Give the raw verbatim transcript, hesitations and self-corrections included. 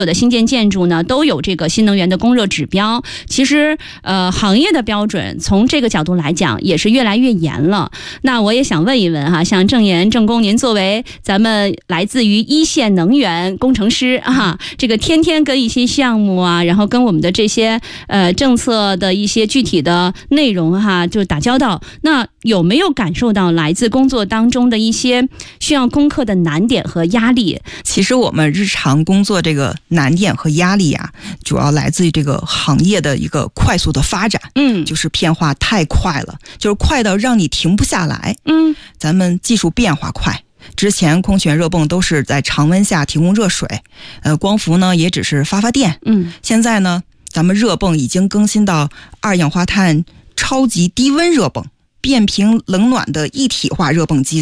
有的新建建筑呢都有这个新能源的供热指标，其实呃行业的标准从这个角度来讲也是越来越严了。那我也想问一问哈，像郑岩郑工，您作为咱们来自于一线能源工程师哈，这个天天跟一些项目啊，然后跟我们的这些呃政策的一些具体的内容哈，就打交道，那有没有感受到来自工作当中的一些需要攻克的难点和压力？ 其实我们日常工作这个难点和压力啊，主要来自于这个行业的一个快速的发展，嗯，就是变化太快了，就是快到让你停不下来，嗯，咱们技术变化快。之前空悬热泵都是在常温下提供热水，呃，光伏呢也只是发发电，嗯，现在呢，咱们热泵已经更新到二氧化碳超级低温热泵，变频冷暖的一体化热泵机